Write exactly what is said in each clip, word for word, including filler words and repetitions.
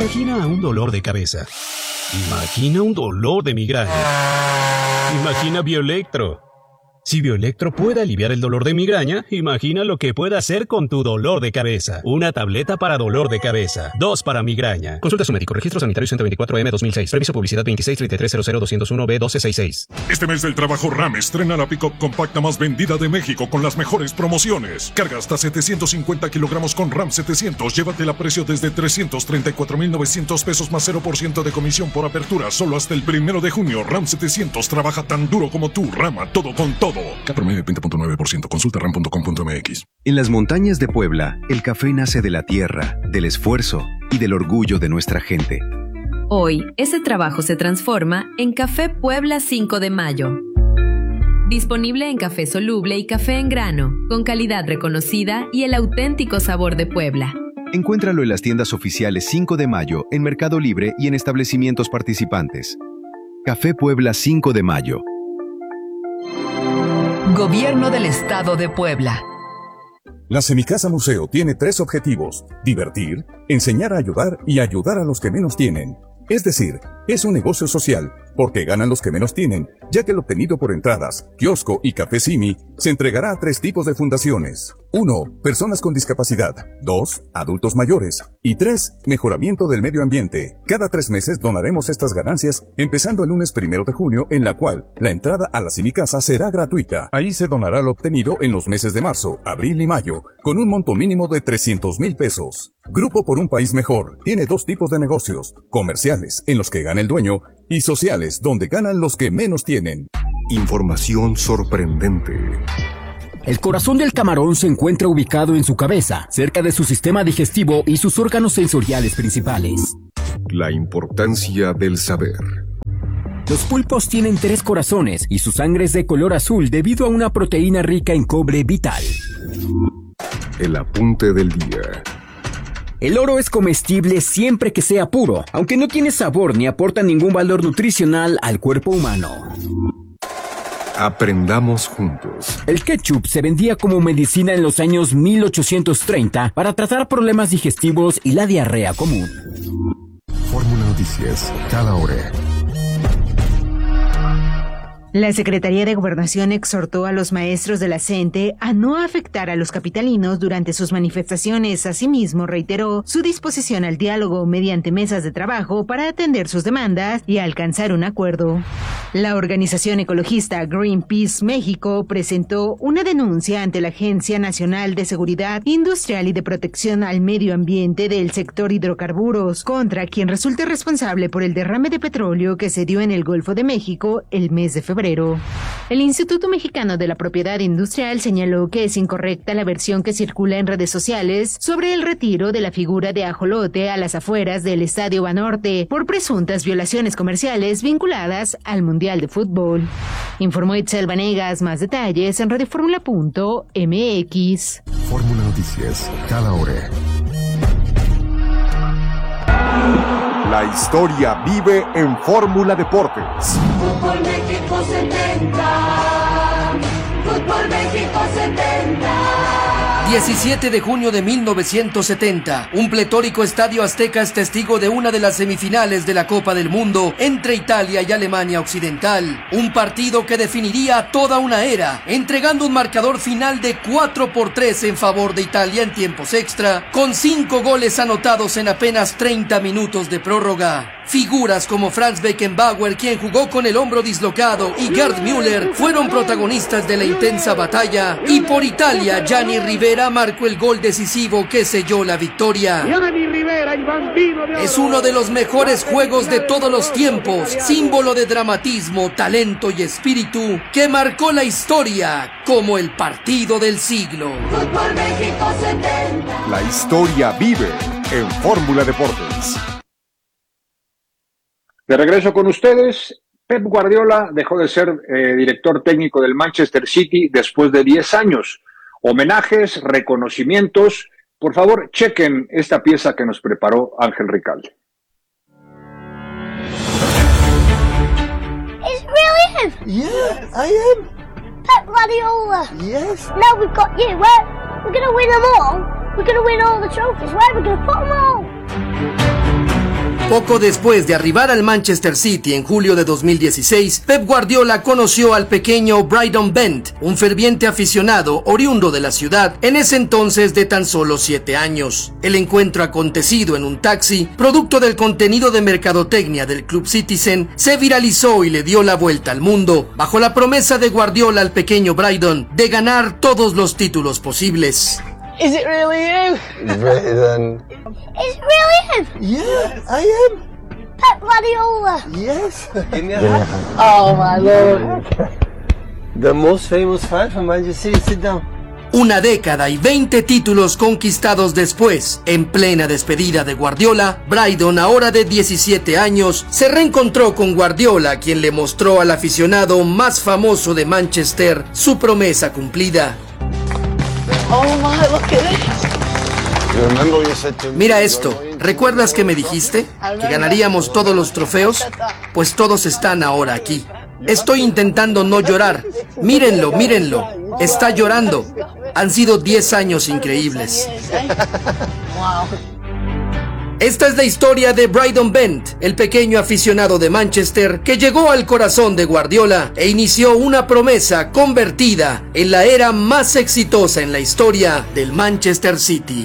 Imagina un dolor de cabeza. Imagina un dolor de migraña. Imagina Bioelectro. Si Bioelectro puede aliviar el dolor de migraña, imagina lo que puede hacer con tu dolor de cabeza. Una tableta para dolor de cabeza. Dos para migraña. Consulta a su médico. Registro Sanitario ciento veinticuatro M dos mil seis. Previso publicidad veintiséis treinta y tres cero cero doscientos uno B doce sesenta y seis. Este mes del trabajo, RAM estrena la pick-up compacta más vendida de México con las mejores promociones. Carga hasta setecientos cincuenta kilogramos con RAM setecientos. Llévatela a precio desde trescientos treinta y cuatro mil novecientos pesos más cero por ciento de comisión por apertura. Solo hasta el primero de junio. RAM setecientos trabaja tan duro como tú. Rama, todo con todo. K promedio veinte punto nueve por ciento. Consulta ram punto com punto m x. En las montañas de Puebla, el café nace de la tierra, del esfuerzo y del orgullo de nuestra gente. Hoy, ese trabajo se transforma en Café Puebla cinco de mayo. Disponible en café soluble y café en grano, con calidad reconocida y el auténtico sabor de Puebla. Encuéntralo en las tiendas oficiales cinco de mayo, en Mercado Libre y en establecimientos participantes. Café Puebla cinco de mayo. Gobierno del Estado de Puebla. La Semicasa Museo tiene tres objetivos: divertir, enseñar a ayudar y ayudar a los que menos tienen. Es decir, es un negocio social, porque ganan los que menos tienen, ya que el obtenido por entradas, kiosco y café Simi se entregará a tres tipos de fundaciones. uno. Personas con discapacidad. dos. Adultos mayores. Y tres. Mejoramiento del medio ambiente. Cada tres meses donaremos estas ganancias, empezando el lunes primero de junio, en la cual la entrada a la Semicasa será gratuita. Ahí se donará lo obtenido en los meses de marzo, abril y mayo, con un monto mínimo de trescientos mil pesos. Grupo por un País Mejor tiene dos tipos de negocios: comerciales, en los que gana el dueño, y sociales, donde ganan los que menos tienen. Información sorprendente. El corazón del camarón se encuentra ubicado en su cabeza, cerca de su sistema digestivo y sus órganos sensoriales principales. La importancia del saber. Los pulpos tienen tres corazones y su sangre es de color azul debido a una proteína rica en cobre vital. El apunte del día. El oro es comestible siempre que sea puro, aunque no tiene sabor ni aporta ningún valor nutricional al cuerpo humano. Aprendamos juntos. El ketchup se vendía como medicina en los años mil ochocientos treinta para tratar problemas digestivos y la diarrea común. Fórmula Noticias, cada hora. La Secretaría de Gobernación exhortó a los maestros de la CENTE a no afectar a los capitalinos durante sus manifestaciones. Asimismo, reiteró su disposición al diálogo mediante mesas de trabajo para atender sus demandas y alcanzar un acuerdo. La organización ecologista Greenpeace México presentó una denuncia ante la Agencia Nacional de Seguridad Industrial y de Protección al Medio Ambiente del sector hidrocarburos contra quien resulte responsable por el derrame de petróleo que se dio en el Golfo de México el mes de febrero. El Instituto Mexicano de la Propiedad Industrial señaló que es incorrecta la versión que circula en redes sociales sobre el retiro de la figura de ajolote a las afueras del Estadio Banorte por presuntas violaciones comerciales vinculadas al Mundial de Fútbol. Informó Itzel Vanegas. Más detalles en radioformula punto m x. Fórmula Noticias, cada hora. La historia vive en Fórmula Deportes. Fútbol México setenta. Fútbol México setenta. diecisiete de junio de mil novecientos setenta, un pletórico Estadio Azteca es testigo de una de las semifinales de la Copa del Mundo entre Italia y Alemania Occidental. Un partido que definiría toda una era, entregando un marcador final de cuatro por tres en favor de Italia en tiempos extra, con cinco goles anotados en apenas treinta minutos de prórroga. Figuras como Franz Beckenbauer, quien jugó con el hombro dislocado, y Gerd Müller fueron protagonistas de la intensa batalla, y por Italia, Gianni Rivera marcó el gol decisivo que selló la victoria. Es uno de los mejores juegos de todos los tiempos, símbolo de dramatismo, talento y espíritu, que marcó la historia como el partido del siglo. Fútbol México setenta. La historia vive en Fórmula Deportes. De regreso con ustedes. Pep Guardiola dejó de ser eh, director técnico del Manchester City después de diez años. Homenajes, reconocimientos. Por favor, chequen esta pieza que nos preparó Ángel Ricalde. It's really him? Yeah, I am. Pep Guardiola. Yes. Now we've got you. Where we're going to win them all. We're going to win all the trophies. Where are we going to put them all? Poco después de arribar al Manchester City en julio de dos mil dieciséis, Pep Guardiola conoció al pequeño Brydon Bent, un ferviente aficionado oriundo de la ciudad, en ese entonces de tan solo siete años. El encuentro acontecido en un taxi, producto del contenido de mercadotecnia del Club Citizen, se viralizó y le dio la vuelta al mundo, bajo la promesa de Guardiola al pequeño Brydon de ganar todos los títulos posibles. Is it really you? Brydon. It's really him. Yeah, I am. Pep Guardiola. Yes. Give me a hand. Oh my lord. The most famous fan from Manchester City. Sit down. Una década y veinte títulos conquistados después, en plena despedida de Guardiola, Brydon, ahora de diecisiete años, se reencontró con Guardiola, quien le mostró al aficionado más famoso de Manchester su promesa cumplida. Oh my, look at this. Mira esto, ¿recuerdas que me dijiste que ganaríamos todos los trofeos? Pues todos están ahora aquí. Estoy intentando no llorar. Mírenlo, mírenlo. Está llorando. Han sido diez años increíbles. Esta es la historia de Brydon Bent, el pequeño aficionado de Manchester que llegó al corazón de Guardiola e inició una promesa convertida en la era más exitosa en la historia del Manchester City.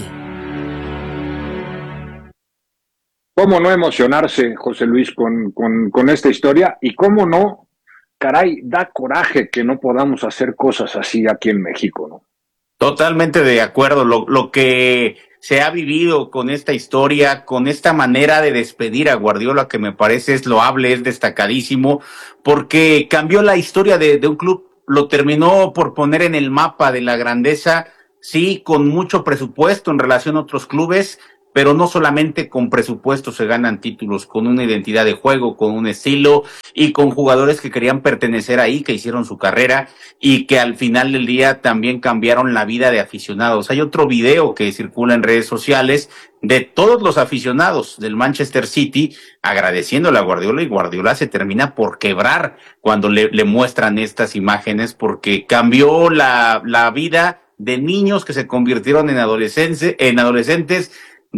¿Cómo no emocionarse, José Luis, con, con, con esta historia? Y cómo no, caray, da coraje que no podamos hacer cosas así aquí en México, ¿no? Totalmente de acuerdo. Lo, lo que se ha vivido con esta historia, con esta manera de despedir a Guardiola, que me parece es loable, es destacadísimo, porque cambió la historia de, de un club, lo terminó por poner en el mapa de la grandeza, sí, con mucho presupuesto en relación a otros clubes, pero no solamente con presupuesto se ganan títulos, con una identidad de juego, con un estilo y con jugadores que querían pertenecer ahí, que hicieron su carrera y que al final del día también cambiaron la vida de aficionados. Hay otro video que circula en redes sociales de todos los aficionados del Manchester City agradeciéndole a Guardiola, y Guardiola se termina por quebrar cuando le, le muestran estas imágenes, porque cambió la, la vida de niños que se convirtieron en adolescentes, en adolescentes,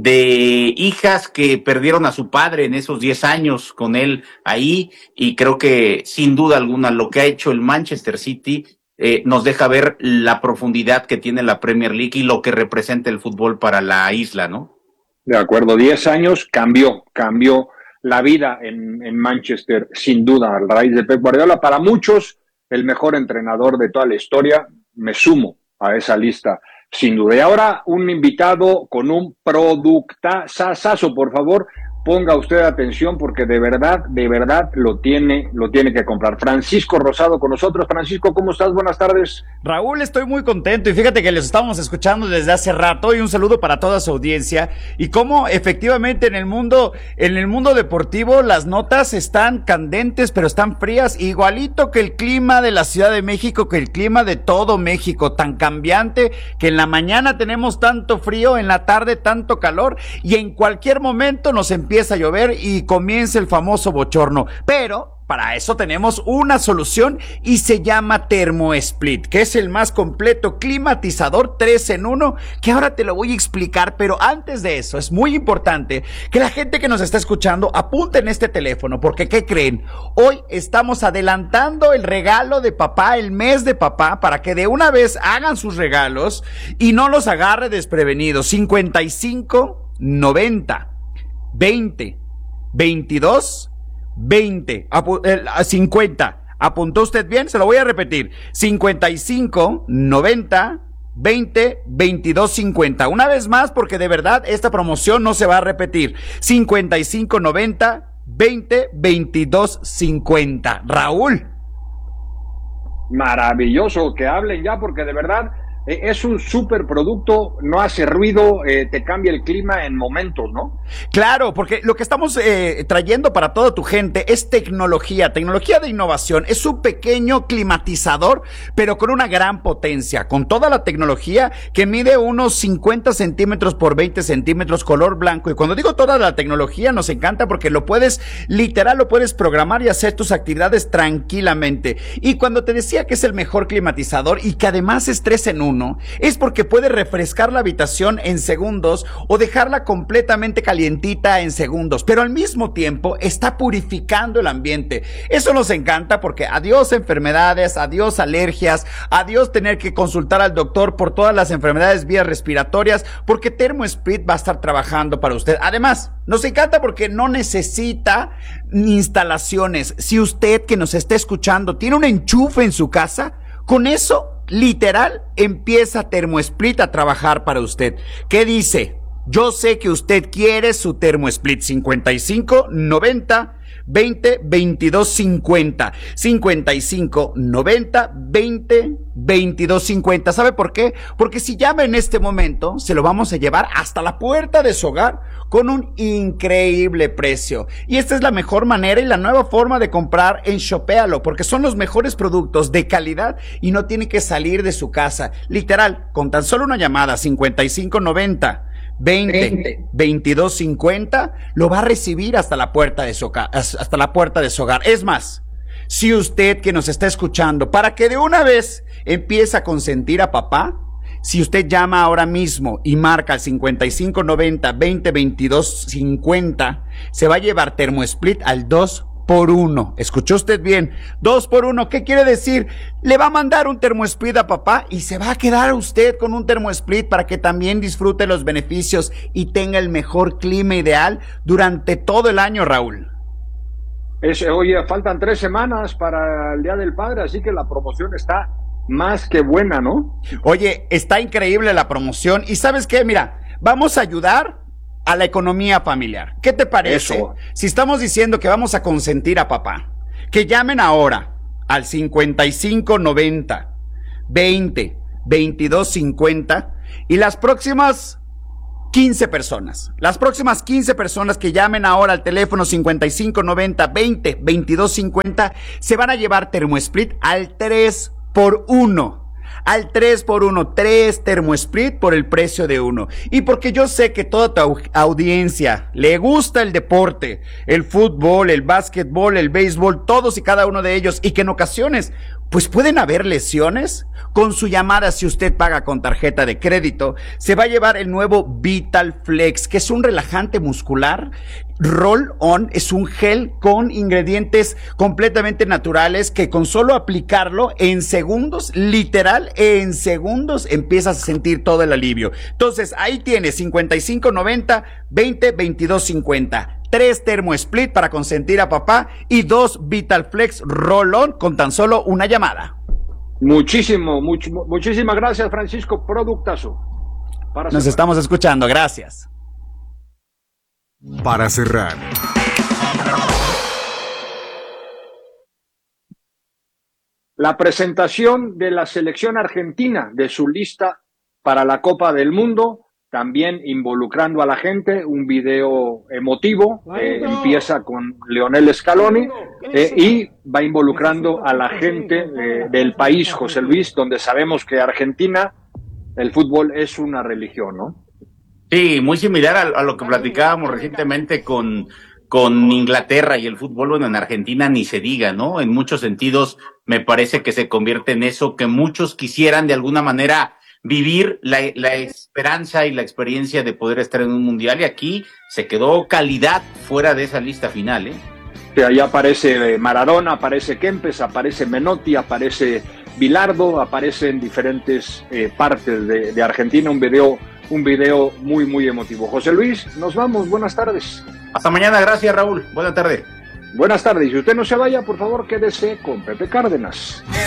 de hijas que perdieron a su padre en esos diez años con él ahí, y creo que sin duda alguna lo que ha hecho el Manchester City eh, nos deja ver la profundidad que tiene la Premier League y lo que representa el fútbol para la isla, ¿no? De acuerdo, diez años cambió, cambió la vida en, en Manchester, sin duda, a raíz de Pep Guardiola. Para muchos, el mejor entrenador de toda la historia. Me sumo a esa lista, sin duda. Y ahora un invitado con un productazazo, por favor, ponga usted atención porque de verdad, de verdad lo tiene, lo tiene que comprar. Francisco Rosado con nosotros. Francisco, ¿cómo estás? Buenas tardes. Raúl, estoy muy contento y fíjate que les estábamos escuchando desde hace rato, y un saludo para toda su audiencia, y cómo efectivamente en el mundo, en el mundo deportivo las notas están candentes pero están frías, igualito que el clima de la Ciudad de México, que el clima de todo México, tan cambiante que en la mañana tenemos tanto frío, en la tarde tanto calor, y en cualquier momento nos empieza a llover y comienza el famoso bochorno. Pero para eso tenemos una solución y se llama ThermoSplit, que es el más completo climatizador tres en uno, que ahora te lo voy a explicar. Pero antes de eso es muy importante que la gente que nos está escuchando apunte en este teléfono, porque ¿qué creen? Hoy estamos adelantando el regalo de papá, el mes de papá, para que de una vez hagan sus regalos y no los agarre desprevenidos. cincuenta y cinco noventa veinte veintidós veinte Apu- eh, cincuenta. ¿Apuntó usted bien? Se lo voy a repetir. cincuenta y cinco noventa veinte veintidós cincuenta. Una vez más, porque de verdad esta promoción no se va a repetir. cincuenta y cinco noventa veinte veintidós cincuenta. Raúl. Maravilloso que hablen ya, porque de verdad eh, es un súper producto, no hace ruido, eh, te cambia el clima en momentos, ¿no? Claro, porque lo que estamos eh, trayendo para toda tu gente es tecnología, tecnología de innovación. Es un pequeño climatizador, pero con una gran potencia, con toda la tecnología que mide unos cincuenta centímetros por veinte centímetros, color blanco. Y cuando digo toda la tecnología, nos encanta porque lo puedes, literal, lo puedes programar y hacer tus actividades tranquilamente. Y cuando te decía que es el mejor climatizador y que además es tres en uno, uno es porque puede refrescar la habitación en segundos o dejarla completamente calientita en segundos, pero al mismo tiempo está purificando el ambiente. Eso nos encanta porque adiós enfermedades, adiós alergias, adiós tener que consultar al doctor por todas las enfermedades vías respiratorias, porque ThermoSplit va a estar trabajando para usted. Además, nos encanta porque no necesita instalaciones. Si usted que nos está escuchando tiene un enchufe en su casa, con eso, literal, empieza ThermoSplit a trabajar para usted. ¿Qué dice? Yo sé que usted quiere su ThermoSplit. Cincuenta y cinco noventa veinte veintidós cincuenta, cincuenta y cinco noventa veinte veintidós cincuenta. ¿Sabe por qué? Porque si llama en este momento, se lo vamos a llevar hasta la puerta de su hogar con un increíble precio. Y esta es la mejor manera y la nueva forma de comprar en Shopéalo, porque son los mejores productos de calidad y no tiene que salir de su casa. Literal, con tan solo una llamada, cincuenta y cinco noventa veinte veintidós cincuenta, lo va a recibir hasta la puerta de su hogar, hasta la puerta de su hogar. Es más, si usted que nos está escuchando, para que de una vez empiece a consentir a papá, si usted llama ahora mismo y marca al cincuenta y cinco noventa veinte veintidós cincuenta, se va a llevar ThermoSplit al dos por uno. ¿Escuchó usted bien? dos por uno. ¿Qué quiere decir? Le va a mandar un ThermoSplit a papá y se va a quedar usted con un ThermoSplit para que también disfrute los beneficios y tenga el mejor clima ideal durante todo el año, Raúl. Es, oye, faltan tres semanas para el Día del Padre, así que la promoción está más que buena, ¿no? Oye, está increíble la promoción. ¿Y sabes qué? Mira, vamos a ayudar a la economía familiar. ¿Qué te parece? Eso. Si estamos diciendo que vamos a consentir a papá, que llamen ahora al cincuenta y cinco noventa veinte veintidós cincuenta y las próximas quince personas, las próximas quince personas que llamen ahora al teléfono cincuenta y cinco noventa veinte veintidós cincuenta se van a llevar ThermoSplit al tres por uno. Al tres por uno, tres ThermoSplit por el precio de uno. Y porque yo sé que toda tu audiencia le gusta el deporte, el fútbol, el básquetbol, el béisbol, todos y cada uno de ellos, y que en ocasiones pues pueden haber lesiones. Con su llamada, si usted paga con tarjeta de crédito, se va a llevar el nuevo Vital Flex, que es un relajante muscular. Roll On es un gel con ingredientes completamente naturales que con solo aplicarlo en segundos, literal, en segundos empiezas a sentir todo el alivio. Entonces, ahí tienes cincuenta y cinco noventa veinte veintidós cincuenta. Tres ThermoSplit para consentir a papá y dos Vital Flex Roll On con tan solo una llamada. Muchísimo, much, muchísimas gracias, Francisco. Productazo. Para Nos cerrar. Estamos escuchando, gracias. Para cerrar. La presentación de la selección argentina de su lista para la Copa del Mundo, también involucrando a la gente, un video emotivo, eh, empieza con Lionel Scaloni eh, y va involucrando a la gente eh, del país, José Luis, donde sabemos que Argentina, el fútbol es una religión, ¿no? Sí, muy similar a, a lo que platicábamos recientemente con, con Inglaterra y el fútbol. Bueno, en Argentina ni se diga, ¿no? En muchos sentidos me parece que se convierte en eso que muchos quisieran de alguna manera vivir la, la esperanza y la experiencia de poder estar en un mundial, y aquí se quedó calidad fuera de esa lista final, ¿eh? Sí, allá aparece Maradona, aparece Kempes, aparece Menotti, aparece Bilardo, aparece en diferentes eh, partes de, de Argentina, un video, un video muy, muy emotivo. José Luis, nos vamos, buenas tardes. Hasta mañana, gracias Raúl, buenas tardes. Buenas tardes, y si usted no se vaya, por favor, quédese con Pepe Cárdenas.